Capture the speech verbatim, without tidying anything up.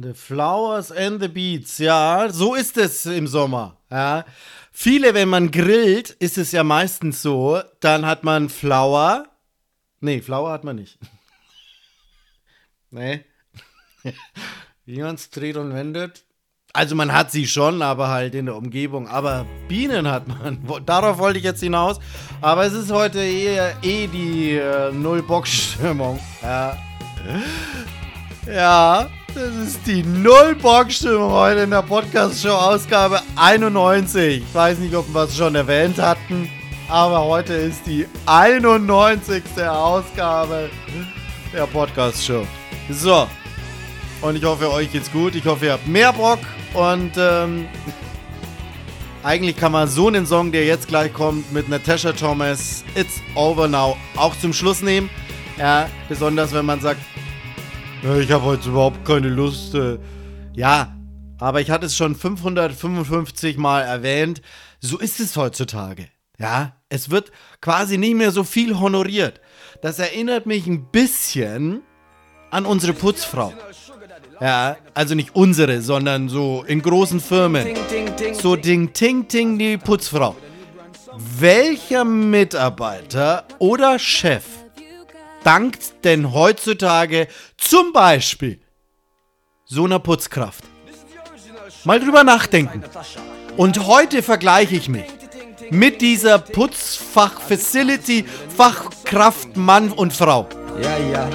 The Flowers and the Beats, ja, so ist es im Sommer. Ja. Viele, wenn man grillt, ist es ja meistens so, dann hat man Flower. Nee, Flower hat man nicht. Nee. Wie man es dreht und wendet. Also man hat sie schon, aber halt in der Umgebung. Aber Bienen hat man. Darauf wollte ich jetzt hinaus. Aber es ist heute eher eh die äh, Null-Bock-Stimmung. Ja. Ja, das ist die Null-Bock-Stimmung heute in der Podcast-Show Ausgabe einundneunzig. Ich weiß nicht, ob wir es schon erwähnt hatten, aber heute ist die einundneunzigste Ausgabe der Podcast-Show. So, und ich hoffe, euch geht's gut. Ich hoffe, ihr habt mehr Bock. Und ähm, eigentlich kann man so einen Song, der jetzt gleich kommt, mit Natasha Thomas, It's Over Now, auch zum Schluss nehmen. Ja, besonders wenn man sagt, ich habe heute überhaupt keine Lust. Äh. Ja, aber ich hatte es schon fünfhundertfünfundfünfzig Mal erwähnt. So ist es heutzutage. Ja, es wird quasi nicht mehr so viel honoriert. Das erinnert mich ein bisschen an unsere Putzfrau. Ja, also nicht unsere, sondern so in großen Firmen. So Ding, Ting, Ting, die Putzfrau. Welcher Mitarbeiter oder Chef dankt denn heutzutage zum Beispiel so einer Putzkraft? Mal drüber nachdenken. Und heute vergleiche ich mich mit dieser Putzfach-Facility, Fachkraft, Mann und Frau. Ja, ja.